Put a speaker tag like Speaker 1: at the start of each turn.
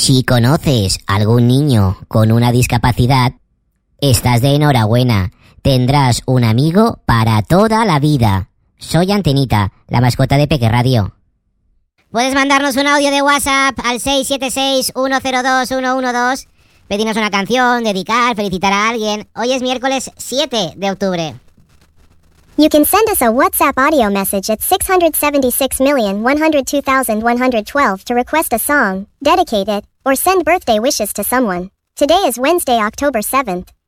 Speaker 1: Si conoces algún niño con una discapacidad, estás de enhorabuena. Tendrás un amigo para toda la vida. Soy Antenita, la mascota de Peque Radio.
Speaker 2: Puedes mandarnos un audio de WhatsApp al 676-102-112. Pedirnos una canción, dedicar, felicitar a alguien. Hoy es miércoles 7 de octubre.
Speaker 3: You can send us a WhatsApp audio message at 676,102,112 to request a song, dedicate it, or send birthday wishes to someone. Today is Wednesday, October 7th.